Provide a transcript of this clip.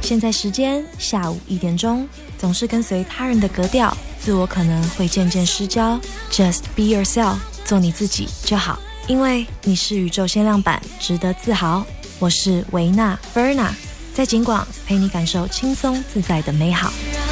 现在时间下午1点钟，总是跟随他人的格调，自我可能会渐渐失焦。Just be yourself， 做你自己就好，因为你是宇宙限量版，值得自豪。我是维娜 Verna， 在景广陪你感受轻松自在的美好。